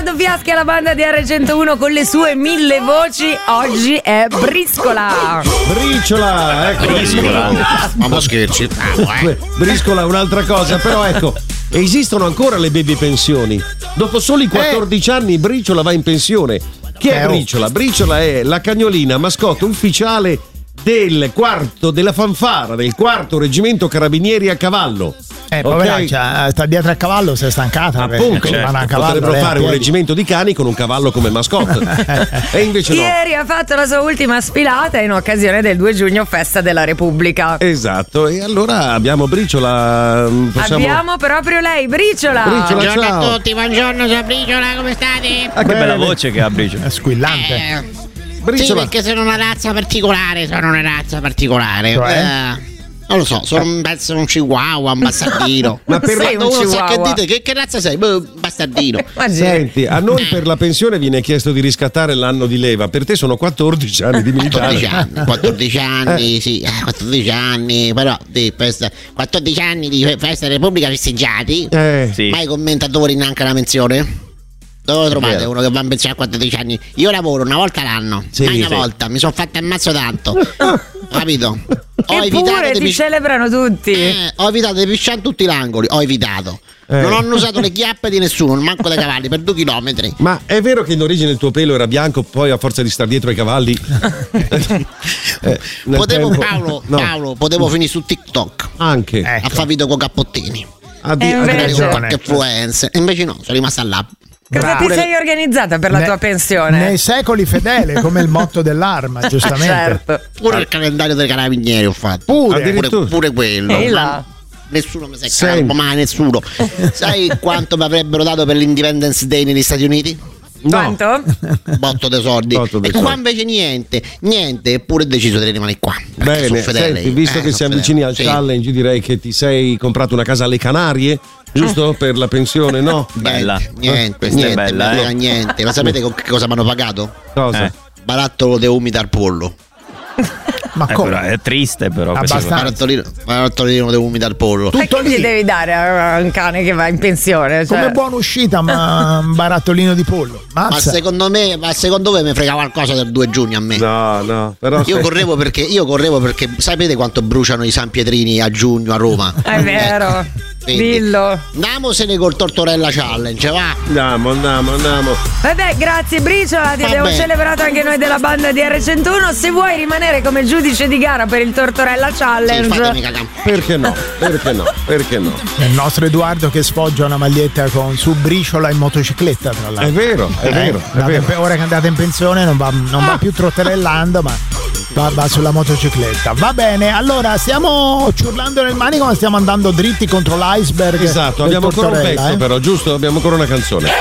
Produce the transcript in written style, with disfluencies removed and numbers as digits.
Riccardo Fiaschi alla banda di R101 con le sue 1000 voci. Oggi è Briscola. Briciola, ecco. Briscola. Ma scherzi. Briscola è un'altra cosa, però ecco, esistono ancora le baby pensioni. Dopo soli 14 anni Briciola va in pensione. Chi è Briciola? Briciola è la cagnolina mascotte ufficiale del quarto della fanfara del 4° reggimento carabinieri a cavallo. Poveraccia, sta dietro al cavallo, si è stancata. Appunto, potrebbero fare un reggimento di cani con un cavallo come mascotte. E invece no. Ieri ha fatto la sua ultima sfilata in occasione del 2 giugno, festa della Repubblica. Esatto, e allora abbiamo Briciola. Abbiamo proprio lei, Briciola. Buongiorno a tutti, buongiorno, sono Briciola, come state? Che bella voce che ha Briciola. È squillante. Sì, perché sono una razza particolare, non lo so, sono un pezzo, un chihuahua, un bastardino. Ma per quando uno sa che dite che razza sei? Bastardino. Senti, a noi per la pensione viene chiesto di riscattare l'anno di leva. Per te sono 14 anni di militare. 14 anni, sì, 14 anni, però 14 anni di festa della Repubblica festeggiati. Sì. Mai commentatori neanche la menzione? Dove lo trovate uno che va in pensione a 14 anni? Io lavoro una volta l'anno, mai una volta, mi sono fatto ammazzo tanto. Capito? Eppure ti celebrano tutti. Ho evitato di pisciare in tutti gli angoli. Ho evitato. Non ho usato le chiappe di nessuno, manco dei cavalli, per 2 chilometri. Ma è vero che in origine il tuo pelo era bianco, poi a forza di star dietro ai cavalli Paolo, potevo finire su TikTok anche a fare video con cappottini, qualche influencer. Invece no, sono rimasta là. Cosa ti sei organizzata per la tua pensione? Nei secoli fedele, come il motto dell'arma, giustamente. Certo. Pure il calendario dei carabinieri ho fatto. Pure quello. Nessuno mi si è calato, mai nessuno. Sai quanto mi avrebbero dato per l'Independence Day negli Stati Uniti? Quanto? Botto dei soldi. E qua invece niente, eppure ho deciso di rimanere qua. Bene, senti, visto che siamo vicini al challenge, direi che ti sei comprato una casa alle Canarie, giusto? Per la pensione, no? Bella. Niente, bella, niente. Ma sapete con che cosa mi hanno pagato? Cosa? Barattolo de umita al pollo. Ma come? È triste però. Barattolino de umita al pollo. E che gli devi dare a un cane che va in pensione? Come buona uscita, ma un barattolino di pollo. Ma secondo voi mi frega qualcosa del 2 giugno a me? No, però io correvo perché sapete quanto bruciano i San Pietrini a giugno a Roma? È vero. Dillo. Andiamosene col Tortorella Challenge, va. Andiamo. Vabbè, grazie Briciola, ti abbiamo celebrato anche noi della banda di R101. Se vuoi rimanere come giudice di gara per il Tortorella Challenge, perché no? È il nostro Edoardo che sfoggia una maglietta con su Briciola in motocicletta, tra l'altro. È vero. Ora che andate in pensione non va più trotterellando, ma va sulla motocicletta. Va bene, allora stiamo ciurlando nel manico, ma stiamo andando dritti contro l'iceberg. Esatto, abbiamo ancora un pezzo però, giusto? Abbiamo ancora una canzone.